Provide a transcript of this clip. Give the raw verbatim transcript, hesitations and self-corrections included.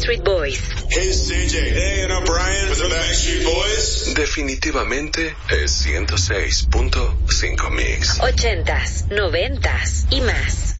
Backstreet Boys. Hey, it's C J. Hey, and I'm Brian with the Backstreet Boys. Definitivamente es ciento seis punto cinco Mix. Ochentas, noventas y más.